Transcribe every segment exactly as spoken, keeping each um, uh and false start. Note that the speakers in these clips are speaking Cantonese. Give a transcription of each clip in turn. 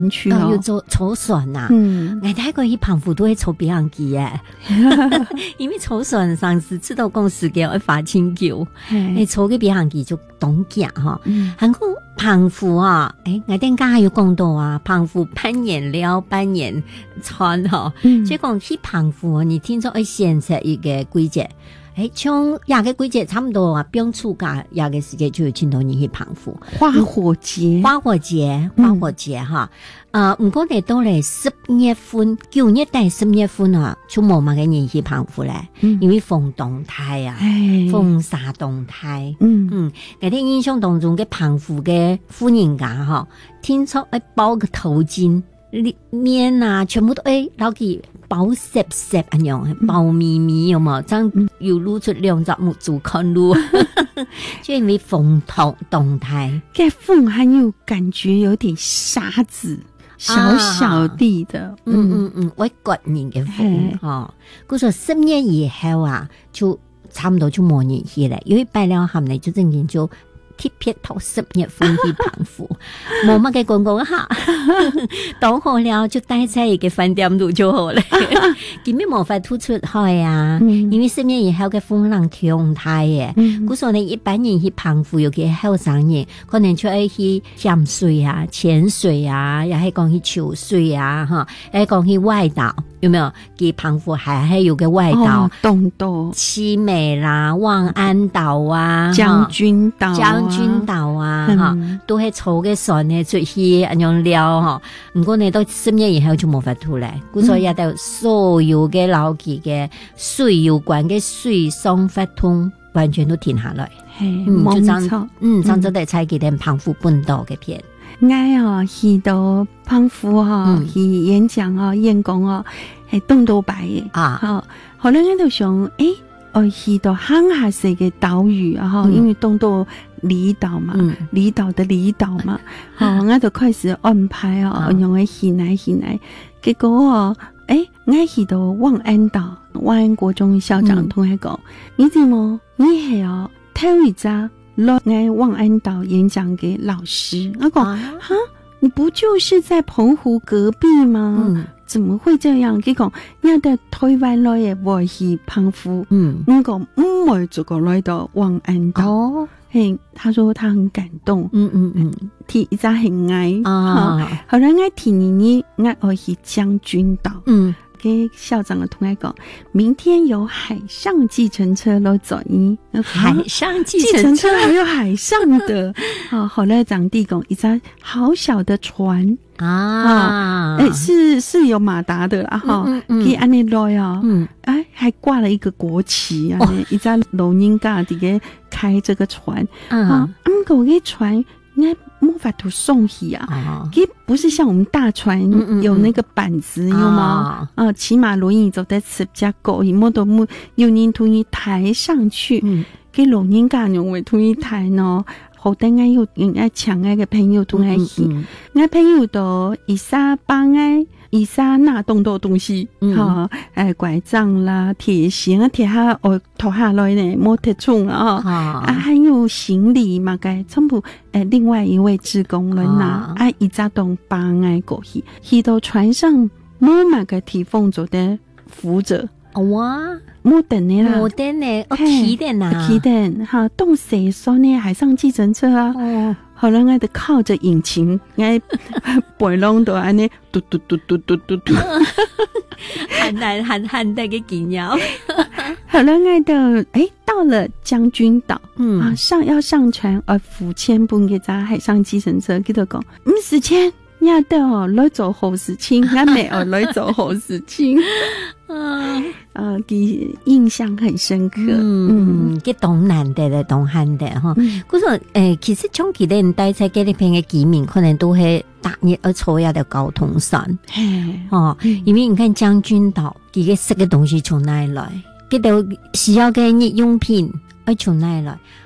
去哦， 要坐坐船呐。 嗯， 我睇過去澎湖都會坐比航機嘅，因為坐船上次知道講時間會發清橋，你坐嘅比航機就東行哈。韓國澎湖啊，誒，我哋家有講到啊，澎湖半年了半年船哈，所以講去澎湖，你聽說會選擇一個季節。誒，從廿個季節差唔多啊，不用暑假廿個時間就有見到你去澎湖花火節， 花火節，花火節哈。啊，唔過你到嚟十月份、九月底十月份啊，就冇乜嘅人去澎湖咧，因為風動態啊，風沙動態。嗯嗯，我哋印象當中嘅澎湖嘅富人家嗬，聽說誒包個頭巾。面啊，全部都誒，攞佢包實實咁樣，包咪咪有冇？這樣又露出兩隻木足看路，就因為風動動態， 這風很有感覺，有點沙子，小小地的，啊、 嗯嗯嗯，外國人嘅風哦。佢說十年以後啊，就差唔多就冇人去了，因為拜了後呢，就正經就。貼撇頭十月份去澎湖，冇乜嘅講講下，當好了就待在一個飯店度就好了。根本冇法突出去啊，嗯、因為十年以後嘅風浪強大嘅。故所呢，一般人去澎湖有嘅後生人，可能就愛去潛水啊、潛水啊，又係講去游水啊，哈，又係講去外島，有沒有？佢澎湖還係有個外島， 東島、 七美啦、望安島啊、 將軍島、 將軍島啊，哈、嗯，都係坐嘅船呢出去咁樣撩哈。唔過你到十年以後就冇法度咧，故所以到所有嘅老期嘅水有關嘅水上發通完全都停下來，嗯，就咁，嗯，咁就嚟採幾點澎湖半島嘅片。 我哦去到澎湖哦，去演講哦、演講哦，係東島擺嘅啊。好，後來我就想，誒，我去到鄉下式嘅島嶼啊，哈，因為東島離島嘛，離島的離島嘛，好，我就開始安排哦，我用嚟去來去來，結果哦，誒，我去到望安島，望安國中校長同我講，你知冇？你係哦，頭一扎。落來望安島演講給老師，我講哈，你不就是在澎湖隔壁嗎？嗯、怎麼會這樣？佢講你到台灣來嘅，我去澎湖。嗯，我講唔會做個來到望安島。哦，嘿，他說他很感動。嗯嗯嗯，提一扎很愛啊，後來我提你你我我去將軍島。嗯。給校長的同學講，明天有海上計程車來載你。 海上計程車還有海上的啊！後來長地講一張好小的船啊，誒、欸，是是有馬達的啦哈，給安尼來啊，嗯，哎，還掛了一個國旗啊，一張老人家這個開這個船啊，咁嗰個船。應該沒法度送去啊，佢、哦、不是像我們大船有那個板子，有嗎？啊，騎馬輪椅走得比較高，伊冇到冇有人同伊抬上去，佢老人家用會同伊抬呢。後等我有人愛搶愛個朋友同愛去，我朋友都伊沙幫愛。伊莎那動到東西，哈、嗯，誒，拐杖啦、鐵鉗啊，鐵下哦，拖下來呢，冇鐵重啊，啊，啊，還有行李嘛，該全部誒，另外一位志工人呐，啊，伊扎動幫愛過去，去到船上冇嘛個提供做的扶着，哇，冇等的啦， 冇等的，哦，起點呐， 起點，哈，動誰說呢？海上計程車啊。哦，後來我就靠着引擎，我背浪到安尼嘟嘟嘟嘟嘟嘟嘟， 很難很很大嘅經驗。 後來我就誒到了將軍島，嗯啊上要上船，而付錢半嘅咋海上計程車，佢就講唔使錢，你要得哦來做好事情，我未哦來做好事情。啊啊，給印象很深刻。 嗯，嘅東南的咧，東漢的哈。嗰個誒，其實從佢哋帶出嘅呢片嘅居民，可能都係搭熱而坐下的交通上。哦，因為你看將軍島，佢嘅食嘅東西從哪裡來？佢哋需要嘅日用品，而從哪裡來？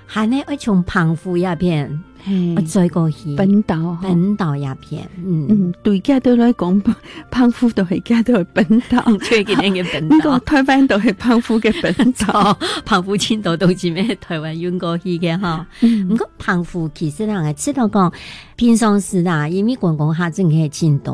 还呢爱从澎湖那边。我再过去本岛， 本岛鸦片，嗯嗯，对家都来讲，澎湖都係家都係本島， 最緊要嘅本島。 台灣都係澎湖嘅本島， 澎湖青島都是咩？台灣用過去嘅哈。唔過澎湖其實人係知道講，平常時啦，因為觀光客真係青島。